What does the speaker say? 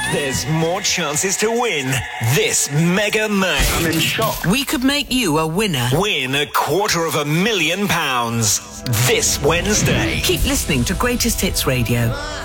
There's more chances to win this Mega May. I'm in shock. We could make you a winner. Win £250,000 this Wednesday. Keep listening to Greatest Hits Radio.